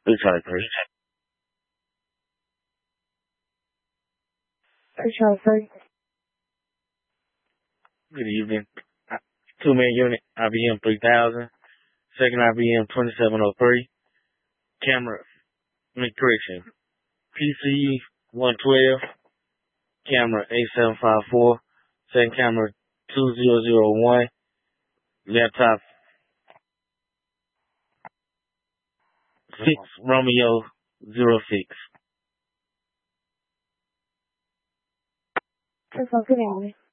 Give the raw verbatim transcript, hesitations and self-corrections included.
Three Charlie three. Three Charlie three. Good evening. Two man unit, I B M three thousand. Second I B M twenty-seven oh three. Camera, make correction. P C one twelve. Camera eight seven five four. Second camera two zero zero one. Laptop six Romeo zero six. That's all good, Emily.